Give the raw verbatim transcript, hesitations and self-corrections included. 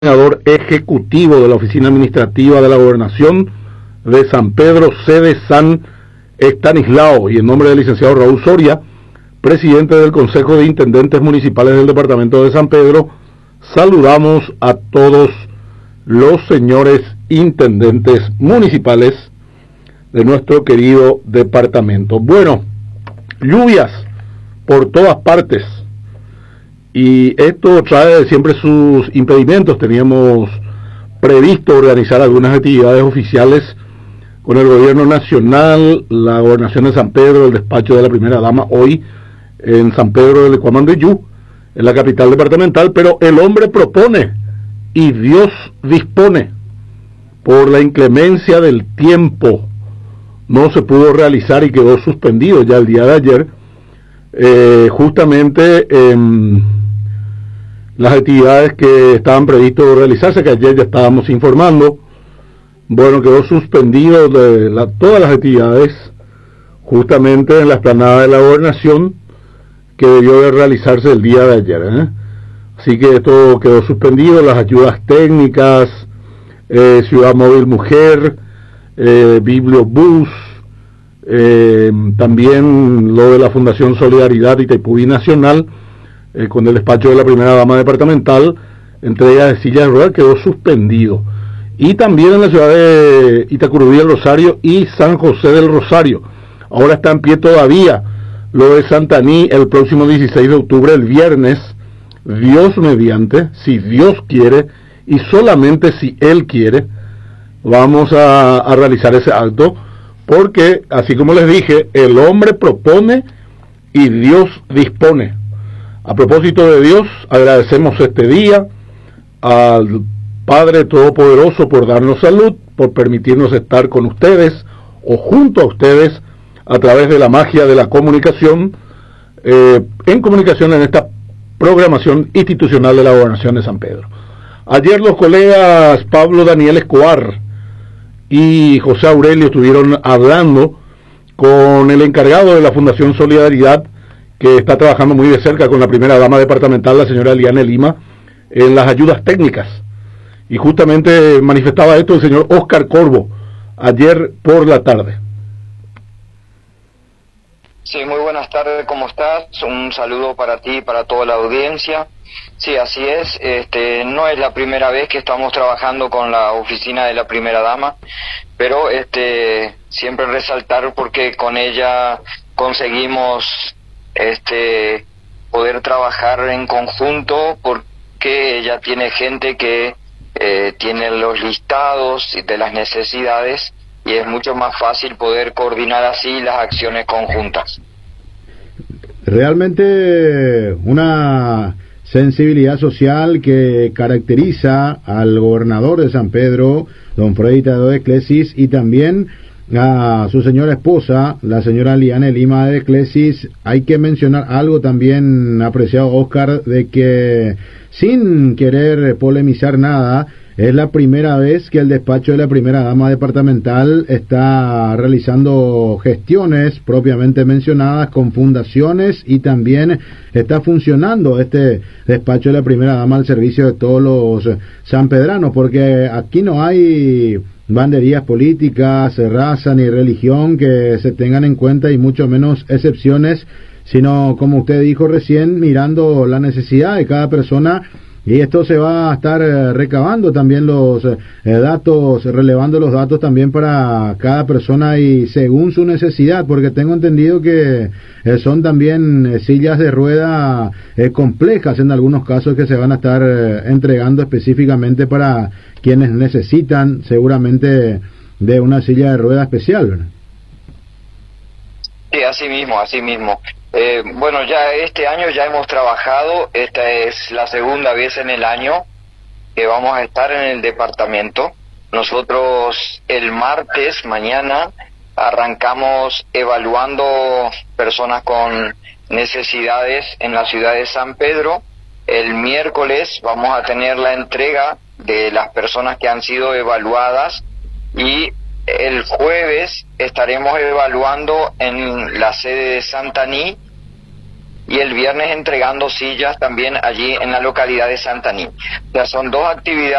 coordinador ejecutivo de la Oficina Administrativa de la Gobernación de San Pedro, sede San Estanislao, y en nombre del licenciado Raúl Soria, presidente del Consejo de Intendentes Municipales del Departamento de San Pedro, saludamos a todos los señores intendentes municipales de nuestro querido departamento. Bueno, lluvias por todas partes, y esto trae siempre sus impedimentos. Teníamos previsto organizar algunas actividades oficiales con el gobierno nacional, la gobernación de San Pedro, el despacho de la primera dama, hoy en San Pedro del Cuamanduyú, en la capital departamental, pero el hombre propone y Dios dispone. Por la inclemencia del tiempo no se pudo realizar y quedó suspendido ya el día de ayer, eh, justamente en las actividades que estaban previstas realizarse, que ayer ya estábamos informando. Bueno, quedó suspendido de la, todas las actividades justamente en la explanada de la gobernación, que debió de realizarse el día de ayer, ¿eh? Así que esto quedó suspendido, las ayudas técnicas, eh, Ciudad Móvil Mujer, eh, Bibliobús, eh, también lo de la Fundación Solidaridad Itaipú Nacional, eh, con el despacho de la primera dama departamental, entrega de sillas de ruedas, quedó suspendido. Y también en la ciudad de Itacurubí del Rosario y San José del Rosario. Ahora está en pie todavía lo de Santaní el próximo dieciséis de octubre, el viernes, Dios mediante, si Dios quiere y solamente si Él quiere, vamos a, a realizar ese acto, porque así como les dije, el hombre propone y Dios dispone. A propósito de Dios, agradecemos este día al Padre Todopoderoso por darnos salud, por permitirnos estar con ustedes o junto a ustedes a través de la magia de la comunicación, eh, en comunicación en esta programación institucional de la Gobernación de San Pedro. Ayer los colegas Pablo Daniel Escobar y José Aurelio estuvieron hablando con el encargado de la Fundación Solidaridad, que está trabajando muy de cerca con la primera dama departamental, la señora Eliane Lima, en las ayudas técnicas. Y justamente manifestaba esto el señor Oscar Corvo ayer por la tarde. Sí, muy buenas tardes, ¿cómo estás? Un saludo para ti y para toda la audiencia. Sí, así es, este, no es la primera vez que estamos trabajando con la oficina de la primera dama, pero este, siempre resaltar porque con ella conseguimos este, poder trabajar en conjunto, porque ella tiene gente que eh, tiene los listados de las necesidades, y es mucho más fácil poder coordinar así las acciones conjuntas. Realmente una sensibilidad social que caracteriza al gobernador de San Pedro, don Freddy Tadeo de Clesis, y también a su señora esposa, la señora Eliane Lima de Clesis. Hay que mencionar algo también, apreciado Oscar, de que sin querer polemizar nada, es la primera vez que el despacho de la primera dama departamental está realizando gestiones propiamente mencionadas con fundaciones, y también está funcionando este despacho de la primera dama al servicio de todos los sanpedranos, porque aquí no hay banderías políticas, raza ni religión que se tengan en cuenta, y mucho menos excepciones, sino, como usted dijo recién, mirando la necesidad de cada persona. Y esto se va a estar eh, recabando también los eh, datos, relevando los datos también para cada persona y según su necesidad, porque tengo entendido que eh, son también eh, sillas de rueda eh, complejas en algunos casos, que se van a estar eh, entregando específicamente para quienes necesitan seguramente de una silla de rueda especial, ¿verdad? Sí, así mismo, así mismo. Eh, bueno, ya este año ya hemos trabajado, esta es la segunda vez en el año que vamos a estar en el departamento. Nosotros el martes, mañana, arrancamos evaluando personas con necesidades en la ciudad de San Pedro. El miércoles vamos a tener la entrega de las personas que han sido evaluadas, y el jueves estaremos evaluando en la sede de Santaní, y el viernes entregando sillas también allí en la localidad de Santaní. O sea, son dos actividades